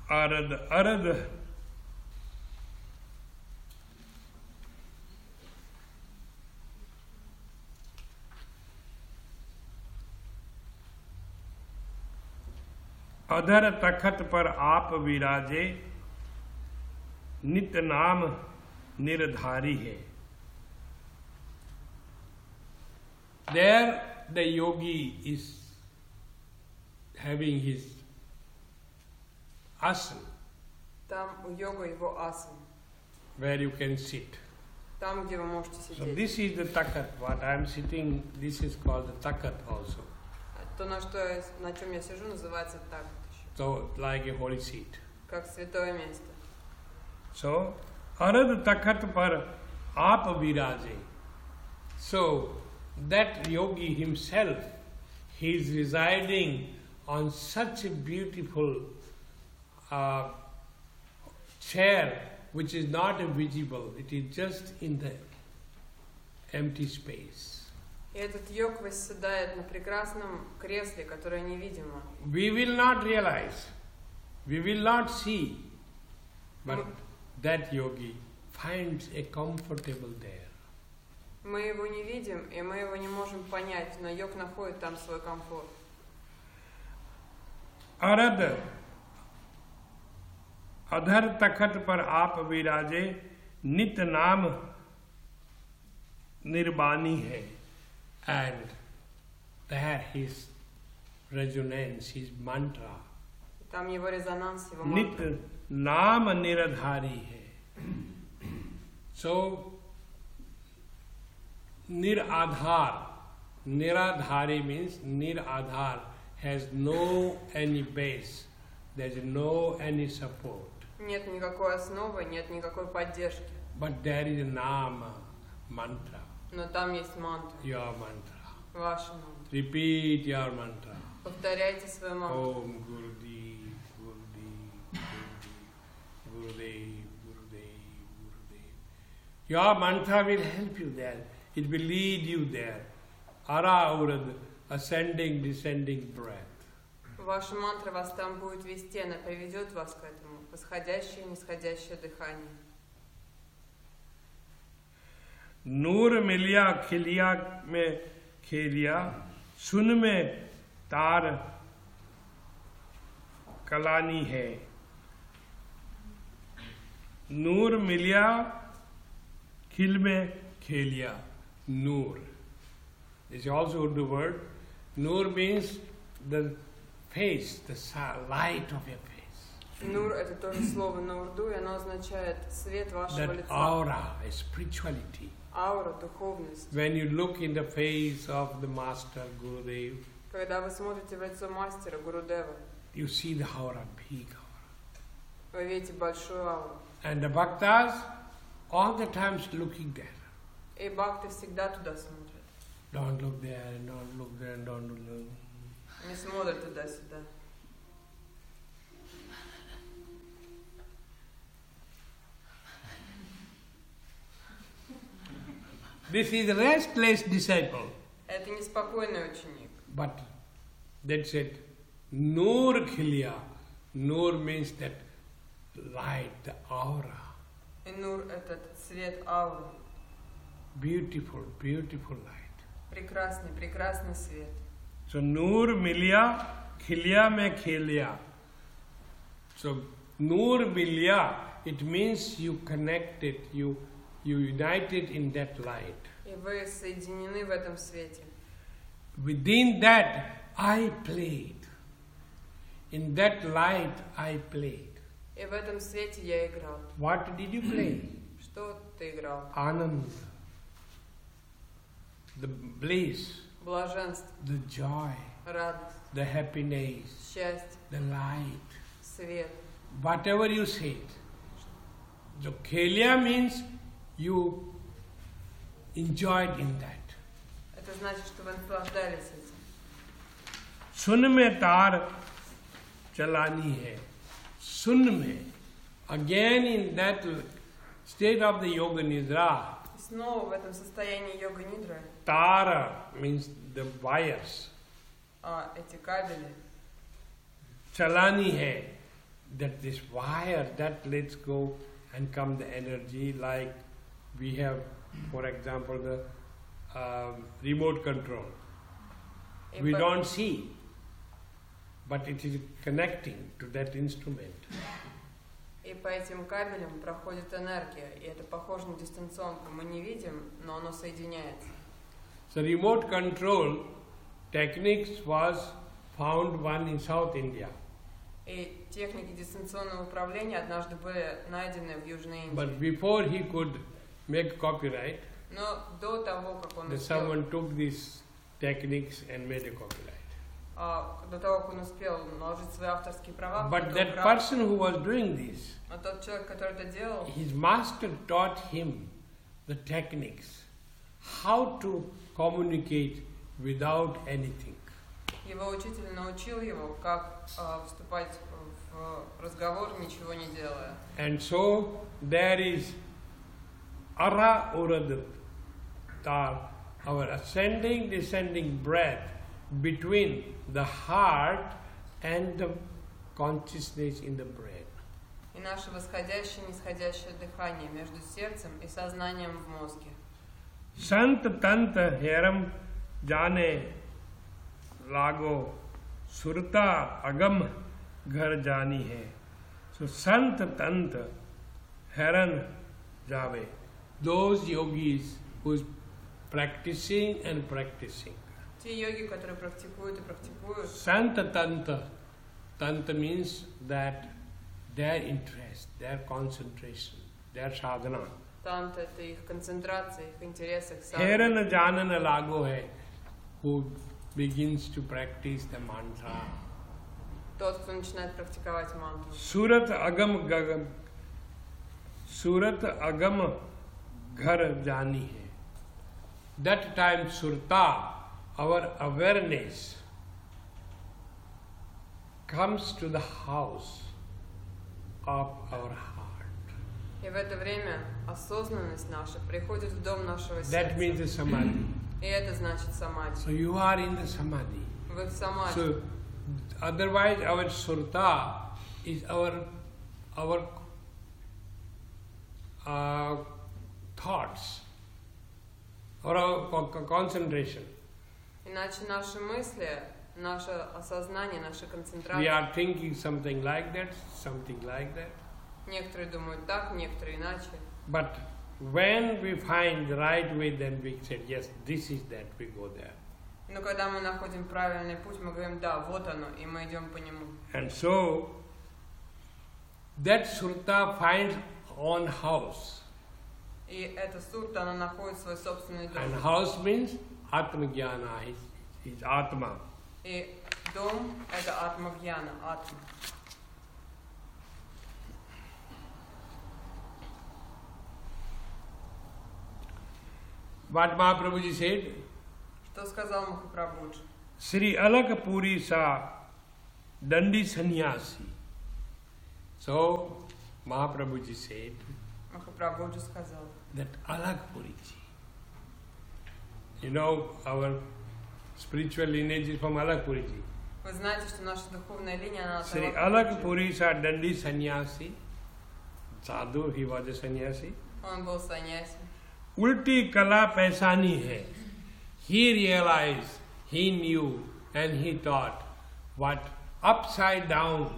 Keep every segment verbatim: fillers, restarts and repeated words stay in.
arad arad अधर तखत पर आप विराजे नित नाम निर्धारी है. There the yogi is having his asana. Там у йога его асана. Where you can sit. Там, где вы можете сидеть. So this is the takat. What I am sitting, this is called the takat also. То, на что, на чем я сижу, называется такат еще. So like a holy seat. Как святое место. So arad takat par aap viraje. So that yogi himself, he is residing on such a beautiful uh, chair which is not visible. It is just in the empty space. И этот йог восседает на прекрасном кресле, которое невидимо. We will not realize, we will not see, but that yogi finds a comfortable there. Мы его не видим, и мы его не можем понять, но йог находит там свой комфорт. Arad adhar takhat par aap viraje nit naam nirbani hai. And there his resonance, his mantra. Там его резонанс, его Nit мантра. naam niradhari hai. So, niradhar. Niradhari means niradhar has no any base. There is no any support. Нет никакой основы, нет никакой поддержки. But there is a nama, mantra. Но там есть мантра. Your mantra. Ваша мантра. Repeat your mantra. Повторяйте свою мантру. Om Gurudev, Gurudev, Gurudev, Gurudev, Gurudev, Gurudev. Your mantra will help you there. It will lead you there. Ara urad, ascending, descending breath. Ваша мантра вас там будет вести, она приведет вас к этому. Восходящее и нисходящее дыхание. नूर मिलिया खिलिया में खेलिया सुन में तार कलानी है. नूर मिलिया खिल में खेलिया. Noor. This is also Urdu word. Noor means the face, the light of your face. Нур — это тоже слово на урду, и оно означает свет вашего That лица. aura, a spirituality. Аура, духовность. When you look in the face of the master Gurudev, Когда вы смотрите в лицо мастера Гурудева, you see the aura, big aura. вы видите большую ауру. And the bhaktas all the time looking there. И бхакты всегда туда смотрят. Don't look there and don't look there and don't look there. Не смотрят туда-сюда. This is a restless disciple. Это неспокойный ученик. But that's it. Noor khiliya. Noor means that light, the aura. И нур — это цвет ауры. Beautiful, beautiful light. Прекрасный, прекрасный свет. So Noor miliya, khiliya mein kheliya. So Noor miliya, it means you connected, you you united in that light. И вы соединены в этом свете. Within that, I played. In that light, I played. И в этом свете я играл. What did you play? Что ты играл? Anand, the bliss, Блаженство, the joy, радость, the happiness, счастье, the light. свет. Whatever you say. So kheliya means you enjoyed in that. Это значит, что вы наслаждались этим. सुन में तार चलानी है. सुन में. Again in that state of the yoga nidra. И снова в этом состоянии йога нидры. Tara means the wires. А эти кабели. Chalani hai. that this wire that lets go and come the energy, like we have, for example, the um, remote control. И We по- don't see, but it is connecting to that instrument. И по этим кабелям проходит энергия, и это похоже на дистанционку. Мы не видим, но оно соединяется. So remote control techniques was found one in South India. И техники дистанционного управления однажды были найдены в Южной Индии. But before he could make copyright, Но до того, как он that успел, someone took these techniques and made a copyright. а, до того, как он успел наложить свои авторские права, But кто-то that украл. person who was doing this, Но тот человек, который это делал, his master taught him the techniques, how to communicate without anything. его учитель научил его, как а, вступать в разговор, ничего не делая. And so there is ara urad tar, our ascending, descending breath between the heart and the consciousness in the brain. И наше восходящее и нисходящее дыхание между сердцем и сознанием в мозге. Sant tant heram jane lago surta agam ghar jani hai. So sant tant heran jave. Those yogis who is practicing and practicing. Те йоги, которые практикуют и практикуют, Santa Tanta. Tanta means that their interest, their concentration, their sadhana. танта — это их концентрация, их интерес, их Heran садхана. janana lago hai, who begins to practice the mantra. Тот, кто начинает практиковать мантру. Surat agam gagam, Surat agam ghar jani hai. That time surta, our awareness, comes to the house of our heart. И в это время осознанность наша приходит в дом нашего That means сердца. the samadhi. И это значит самадhi. So you are in the samadhi. Вы в самадhi. So otherwise our surta is our our uh, thoughts or our co- co- concentration. Иначе наши мысли, наше осознание, наша We концентрация. are thinking something like that, something like that. Некоторые думают так, некоторые иначе. But when we find the right way, then we say, yes, this is that, we go there. Но когда мы находим правильный путь, мы говорим, да, вот оно, и мы идем по нему. And so that surta finds own house. И эта сурта, она находит свой собственный дом. And house means Atma-jnana, is, is Atma. И дом — это атма-гьяна, атма. What Mahaprabhuji said, Что сказал Махапрабхуджи? Sri Alak Puri sa Dandi Sannyasi. So Mahaprabhuji said Махапрабхуджи сказал, that Alak Puriji. You know, our spiritual lineage is from Alak Puriji. вы знаете, что наша духовная линия, она от Sri Алак Alak Puri sa Dandi Sannyasi. Sadhu, he was a sannyasi. Он был саньяси. Ulti kala paisani hai. He realized, he knew, and he thought what upside down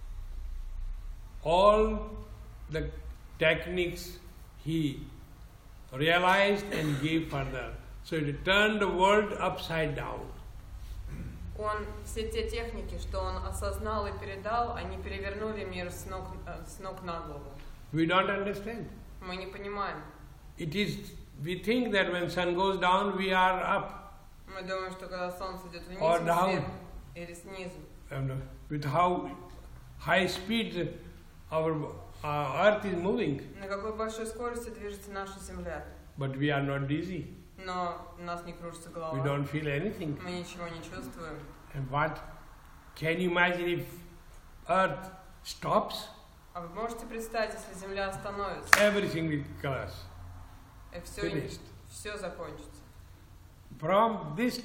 all the techniques he realized and gave further. So it turned the world upside down. Он, все те техники, что он осознал и передал, они перевернули мир с ног, э, с ног на голову. We don't understand. Мы не понимаем. It is, we think that when sun goes down, we are up. Мы думаем, что когда солнце идет вниз, Or мы down. сверху или снизу. And with how high speed our uh, earth is moving. На какой большой скорости движется наша Земля. But we are not dizzy. Но у нас не кружится We голова. don't feel anything. Мы ничего не чувствуем. And what? Can you imagine if earth stops? А вы можете представить, если Земля остановится, Everything will collapse. и все, Finished. все закончится. From this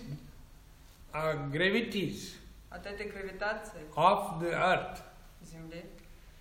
uh, gravities От этой гравитации of the earth, Земли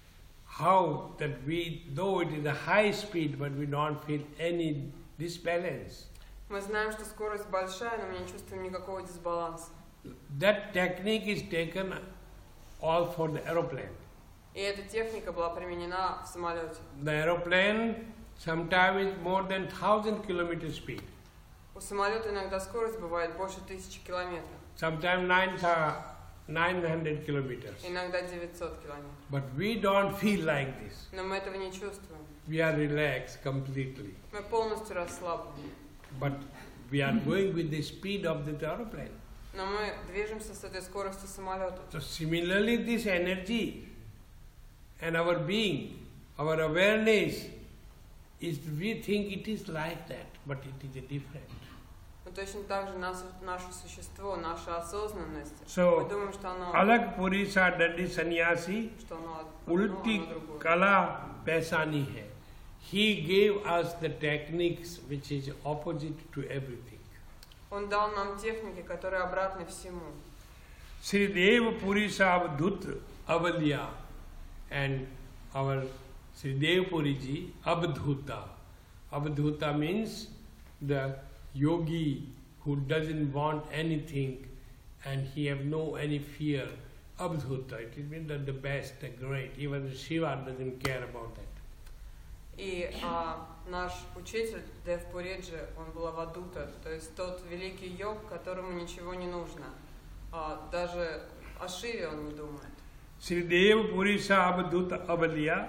how that we, though it is a high speed, but we don't feel any disbalance. Мы знаем, что скорость большая, но мы не чувствуем никакого дисбаланса. That technique is taken all for the aeroplane. И эта техника была применена в самолете. The aeroplane sometimes is more than thousand kilometer speed. У самолета иногда скорость бывает больше тысячи километров. Sometimes nine nine hundred kilometers. Иногда девятьсот километров. But we don't feel like this. Но мы этого не чувствуем. We are relaxed completely. Мы полностью расслаблены. But we are going with the speed of the aeroplane. Но мы движемся с этой скоростью самолета. So similarly, this energy and our being, our awareness, is we think it is like that, but it is a different. Но точно так же наше, наше существо, наша осознанность. So, мы думаем, что оно, अलग पुरी सा दंडी सन्यासी что оно одно, उल्टी оно другое. कला पैसानी है. He gave us the techniques which is opposite to everything. Он дал нам техники, которые обратны всему. Sri Dev Puri Sahib Dhut Avalya and our Sri Dev Puri ji Abdhuta. Abdhuta means the yogi who doesn't want anything and he have no any fear. Abdhuta, it means that the best, the great. Even Shiva doesn't care about that. И а, наш учитель Дев Пуриджи, он был авадута, то есть тот великий йог, которому ничего не нужно. А, даже о Шиве он не думает. Sri Dev Puri Sahib Dhut Avalya,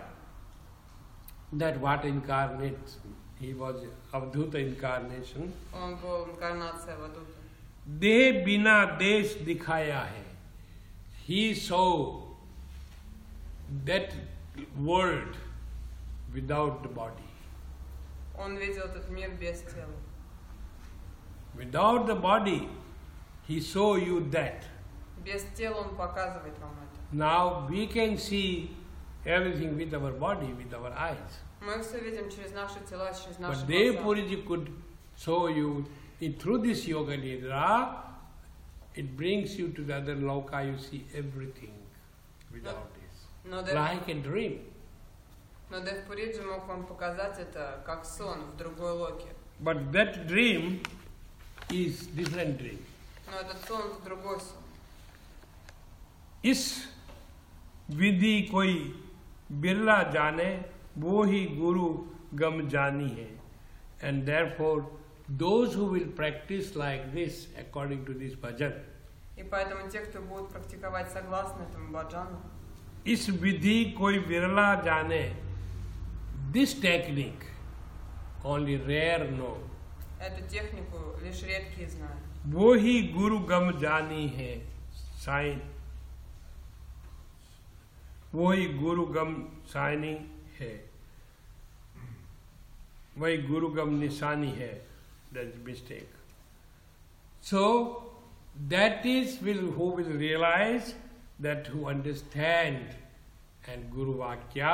that what incarnate, he was Avdhuta incarnation. Он был инкарнацией авадута. Dev bina desh dikhaya hai. He saw that world without the body. Он видел этот мир без тела. Without the body, he saw you that. Без тела он показывает вам это. Now we can see everything with our body, with our eyes. Мы все видим через наши тела, через наши But Dev глаза. Puriji could show you it through this yoga nidra. It brings you to the other loka. You see everything without this, Но Дев, like a dream. но Дев Пуриджи мог вам показать это как сон в другой локе. But that dream is different dream. Но этот сон это другой сон. इस विधि कोई बिरला जाने वो ही गुरु गम जानी है. And therefore, those who will practice like this, according to this bhajan, И поэтому те, кто будут практиковать согласно этому баджану, इस विधि कोई बिरला जाने, this technique only rare know. эту технику лишь редкие знают. वो ही गुरु गम जानी है. साइन वो ही गुरु गम साइनी है. वही गुरु गम निशानी है. That's mistake. So that is will who will realize, that who understand, and Guru Vakya